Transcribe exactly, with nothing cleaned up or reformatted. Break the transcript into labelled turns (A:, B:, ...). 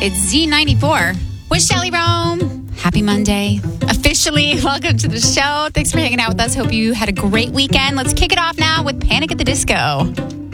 A: It's Z ninety-four with Shelly Rome. Happy Monday. Officially, welcome to the show. Thanks for hanging out with us. Hope you had a great weekend. Let's kick it off now with Panic at the Disco.